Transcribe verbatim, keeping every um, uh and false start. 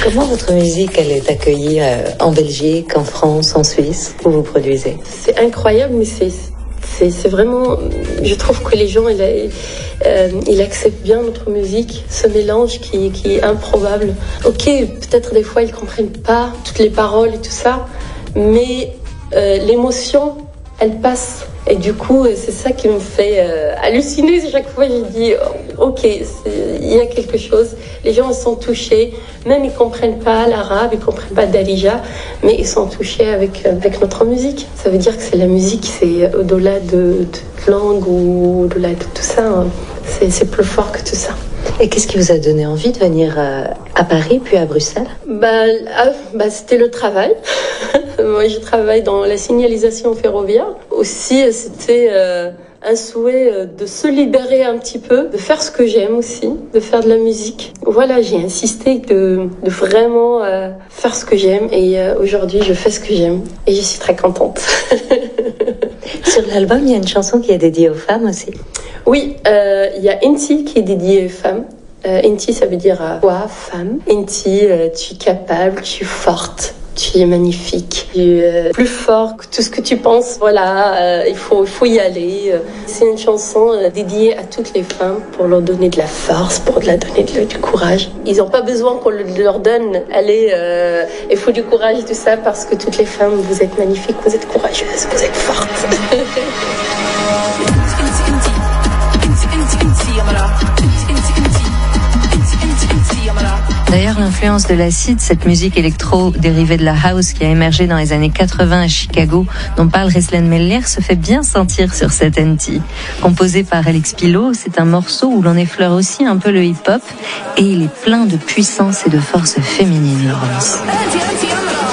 Comment votre musique elle est accueillie euh, en Belgique, en France, en Suisse, où vous produisez? C'est incroyable, mais c'est, c'est, c'est vraiment... Je trouve que les gens, ils, euh, ils acceptent bien notre musique, ce mélange qui, qui est improbable. Ok, peut-être des fois, ils ne comprennent pas toutes les paroles et tout ça, mais euh, l'émotion, elle passe. Et du coup, c'est ça qui me fait euh, halluciner. Chaque fois, je dis, oh, ok, il y a quelque chose. Les gens ils sont touchés. Même ils ne comprennent pas l'arabe, ils ne comprennent pas Darija, mais ils sont touchés avec, avec notre musique. Ça veut dire que c'est la musique, c'est au-delà de, de langue ou au-delà de tout ça. Hein. C'est, c'est plus fort que tout ça. Et qu'est-ce qui vous a donné envie de venir euh, à Paris, puis à Bruxelles? bah, ah, bah, C'était le travail. Moi, je travaille dans la signalisation ferroviaire. Aussi, c'était euh, un souhait euh, de se libérer un petit peu, de faire ce que j'aime aussi, de faire de la musique. Voilà, j'ai insisté de, de vraiment euh, faire ce que j'aime. Et euh, aujourd'hui, je fais ce que j'aime. Et je suis très contente. Sur l'album, il y a une chanson qui est dédiée aux femmes aussi. Oui, euh, il y a Inti qui est dédiée aux femmes. Euh, Inti, ça veut dire euh, toi, femme. Inti, euh, tu es capable, tu es forte. Tu es magnifique, tu es euh, plus fort que tout ce que tu penses. Voilà, euh, il faut, il faut y aller. C'est une chanson euh, dédiée à toutes les femmes pour leur donner de la force, pour leur donner de, du courage. Ils n'ont pas besoin qu'on leur donne, allez, euh, il faut du courage et tout ça parce que toutes les femmes, vous êtes magnifiques, vous êtes courageuses, vous êtes fortes. D'ailleurs, l'influence de l'acide, cette musique électro dérivée de la house qui a émergé dans les années quatre-vingts à Chicago, dont parle Reslen Meller, se fait bien sentir sur cette N T. Composé par Alex Pilot, c'est un morceau où l'on effleure aussi un peu le hip-hop et il est plein de puissance et de force féminine, Laurence.